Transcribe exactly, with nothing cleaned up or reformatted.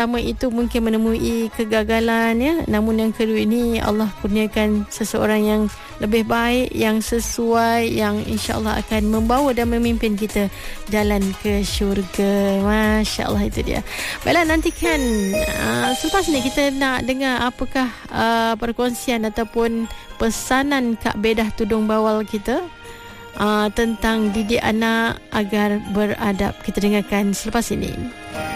pertama itu mungkin menemui kegagalan ya, namun yang kedua ini Allah kurniakan seseorang yang lebih baik, yang sesuai, yang insya-Allah akan membawa dan memimpin kita jalan ke syurga. Masya-Allah, itu dia. Baiklah, nantikan uh, selepas ni kita nak dengar apakah uh, perkongsian ataupun pesanan Kak Bedah Tudung Bawal kita uh, tentang didik anak agar beradab. Kita dengarkan selepas ini.